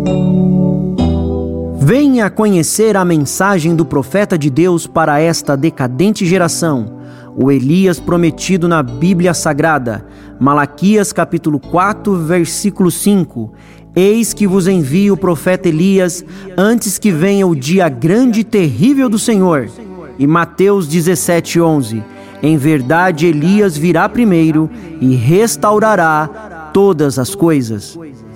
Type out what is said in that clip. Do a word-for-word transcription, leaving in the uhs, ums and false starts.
Venha conhecer a mensagem do profeta de Deus para esta decadente geração, o Elias prometido na Bíblia Sagrada, Malaquias capítulo quatro, versículo cinco. Eis que vos envio o profeta Elias antes que venha o dia grande e terrível do Senhor. E Mateus dezessete, onze. Em verdade, Elias virá primeiro e restaurará todas as coisas.